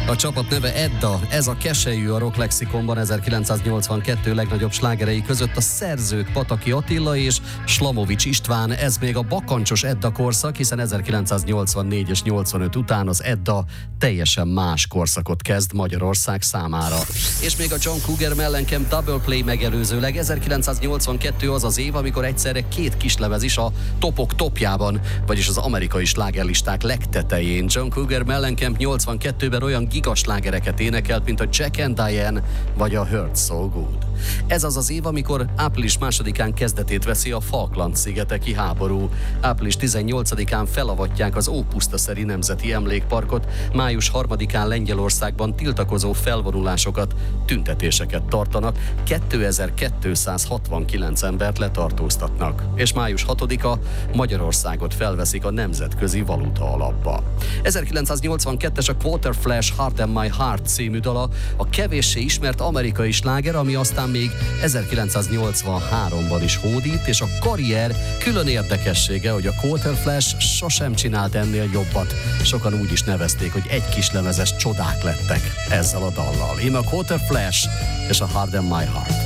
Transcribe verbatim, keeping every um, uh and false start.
A csapat neve Edda, ez a keselyű a Rock Lexikonban ezerkilencszáznyolcvankettő legnagyobb slágerei között a szerzők Pataki Attila és Slamovics István, ez még a bakancsos Edda korszak, hiszen ezerkilencszáznyolcvannégy és nyolcvanöt után az Edda teljesen más korszakot kezd Magyarország számára. És még a John Cougar Mellencamp Double Play megelőzőleg ezerkilencszáznyolcvankettő az az év, amikor egyszerre két kislemez is a topok topjában, vagyis az amerikai slágerlisták legtetején. John Cougar Mellencamp nyolcvankettőben olyan gigaslágereket énekelt, mint a Jack and Diane vagy a Hurt So Good. Ez az az év, amikor április másodikán kezdetét veszi a Falkland-szigeteki háború. Április tizennyolcadikán felavatják az Ópusztaszeri Nemzeti Emlékparkot, május harmadikán Lengyelországban tiltakozó felvonulásokat, tüntetéseket tartanak, kétezer-kétszázhatvankilenc embert letartóztatnak, és május hatodika Magyarországot felveszik a Nemzetközi Valuta Alapba. ezerkilencszáznyolcvankettes a Quarterflash Heart and My Heart című dala, a kevéssé ismert amerikai sláger, ami aztán még ezerkilencszáznyolcvanháromban is hódít, és a karrier külön érdekessége, hogy a Quarterflash sosem csinált ennél jobbat. Sokan úgy is nevezték, hogy egy kislemezes csodák lettek ezzel a dallal. Íme a Quarterflash és a Heart and My Heart.